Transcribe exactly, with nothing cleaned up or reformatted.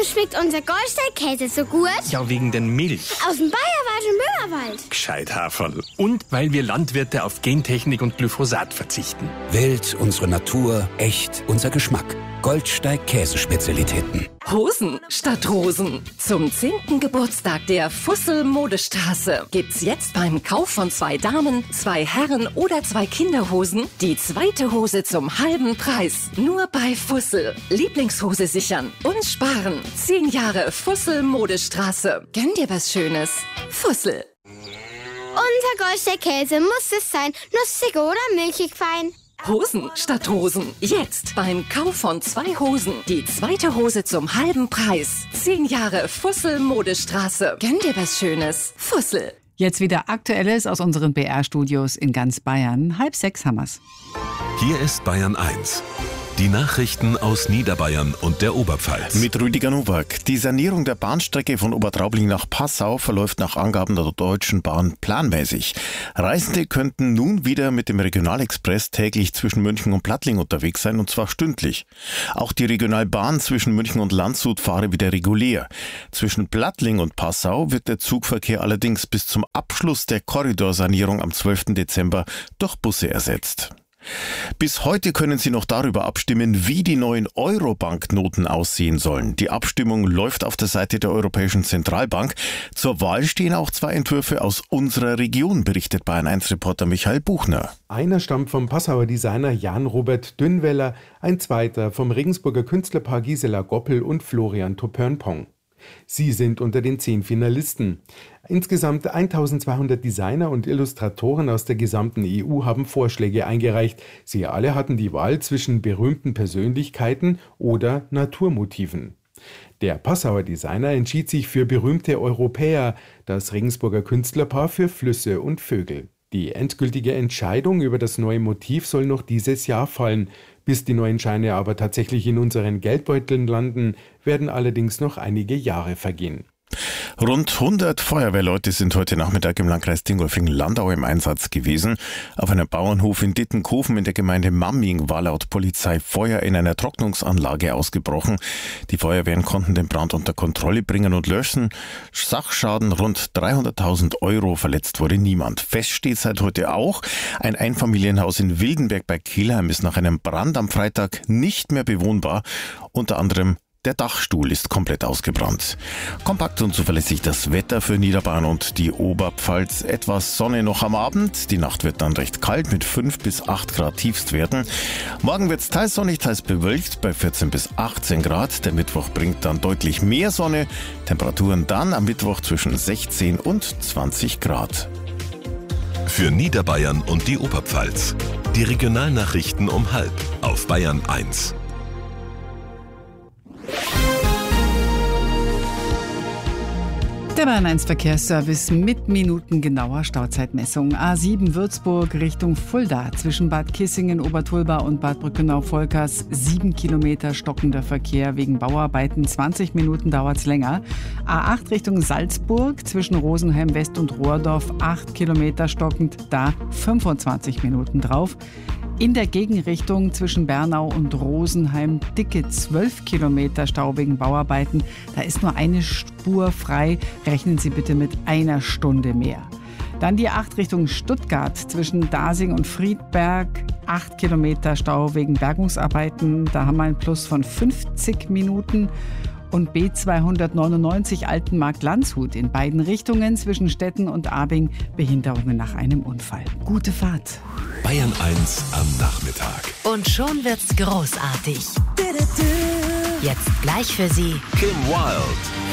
schmeckt unser Goldsteig-Käse so gut? Ja, wegen den Milch. Aus dem Bayerischen Böhmerwald. Gescheit, Haferl. Und weil wir Landwirte auf Gentechnik und Glyphosat verzichten. Wählt unsere Natur, echt unser Geschmack. Goldsteig-Käsespezialitäten. Hosen statt Rosen. Zum zehnten Geburtstag der Fussel Modestraße gibt's jetzt beim Kauf von zwei Damen, zwei Herren oder zwei Kinderhosen die zweite Hose zum halben Preis. Nur bei Fussel. Lieblingshose sichern und sparen. Zehn Jahre Fussel Modestraße. Gönn dir was Schönes. Fussel. Unser Goldsteig-Käse muss es sein. Nussig oder milchig fein. Hosen statt Rosen. Jetzt beim Kauf von zwei Hosen die zweite Hose zum halben Preis. Zehn Jahre Fussel Modestraße. Gönn dir was Schönes. Fussel. Jetzt wieder Aktuelles aus unseren B R-Studios in ganz Bayern. Halb sechs haben wir's. Hier ist Bayern eins. Die Nachrichten aus Niederbayern und der Oberpfalz. Mit Rüdiger Nowak. Die Sanierung der Bahnstrecke von Obertraubling nach Passau verläuft nach Angaben der Deutschen Bahn planmäßig. Reisende könnten nun wieder mit dem Regionalexpress täglich zwischen München und Plattling unterwegs sein, und zwar stündlich. Auch die Regionalbahn zwischen München und Landshut fahre wieder regulär. Zwischen Plattling und Passau wird der Zugverkehr allerdings bis zum Abschluss der Korridorsanierung am zwölften Dezember durch Busse ersetzt. Bis heute können Sie noch darüber abstimmen, wie die neuen Euro-Banknoten aussehen sollen. Die Abstimmung läuft auf der Seite der Europäischen Zentralbank. Zur Wahl stehen auch zwei Entwürfe aus unserer Region, berichtet Bayern eins Reporter Michael Buchner. Einer stammt vom Passauer Designer Jan-Robert Dünnweller, ein zweiter vom Regensburger Künstlerpaar Gisela Goppel und Florian Taupern-Pong. Sie sind unter den zehn Finalisten. Insgesamt eintausendzweihundert Designer und Illustratoren aus der gesamten E U haben Vorschläge eingereicht. Sie alle hatten die Wahl zwischen berühmten Persönlichkeiten oder Naturmotiven. Der Passauer Designer entschied sich für berühmte Europäer, das Regensburger Künstlerpaar für Flüsse und Vögel. Die endgültige Entscheidung über das neue Motiv soll noch dieses Jahr fallen. Bis die neuen Scheine aber tatsächlich in unseren Geldbeuteln landen, werden allerdings noch einige Jahre vergehen. Rund hundert Feuerwehrleute sind heute Nachmittag im Landkreis Dingolfing-Landau im Einsatz gewesen. Auf einem Bauernhof in Dittenkofen in der Gemeinde Mamming war laut Polizei Feuer in einer Trocknungsanlage ausgebrochen. Die Feuerwehren konnten den Brand unter Kontrolle bringen und löschen. Sachschaden rund dreihunderttausend Euro, verletzt wurde niemand. Fest steht seit heute auch, ein Einfamilienhaus in Wildenberg bei Kelheim ist nach einem Brand am Freitag nicht mehr bewohnbar. Unter anderem der Dachstuhl ist komplett ausgebrannt. Kompakt und zuverlässig das Wetter für Niederbayern und die Oberpfalz. Etwas Sonne noch am Abend. Die Nacht wird dann recht kalt mit fünf bis acht Grad Tiefstwerten. Morgen wird es teils sonnig, teils bewölkt bei vierzehn bis achtzehn Grad. Der Mittwoch bringt dann deutlich mehr Sonne. Temperaturen dann am Mittwoch zwischen sechzehn und zwanzig Grad. Für Niederbayern und die Oberpfalz. Die Regionalnachrichten um halb auf Bayern eins. Der Bayern eins Verkehrsservice mit minutengenauer Stauzeitmessung. A sieben Würzburg Richtung Fulda zwischen Bad Kissingen, Obertulba und Bad Brückenau-Volkers. Sieben Kilometer stockender Verkehr wegen Bauarbeiten. zwanzig Minuten dauert's länger. A acht Richtung Salzburg zwischen Rosenheim West und Rohrdorf. acht Kilometer stockend, da fünfundzwanzig Minuten drauf. In der Gegenrichtung zwischen Bernau und Rosenheim dicke zwölf Kilometer Stau wegen Bauarbeiten. Da ist nur eine Spur frei. Rechnen Sie bitte mit einer Stunde mehr. Dann die acht Richtung Stuttgart zwischen Dasing und Friedberg. acht Kilometer Stau wegen Bergungsarbeiten. Da haben wir einen Plus von fünfzig Minuten. Und B zweihundertneunundneunzig Altenmarkt-Landshut in beiden Richtungen zwischen Stetten und Abing Behinderungen nach einem Unfall. Gute Fahrt. Bayern eins am Nachmittag. Und schon wird's großartig. Jetzt gleich für Sie Kim Wilde.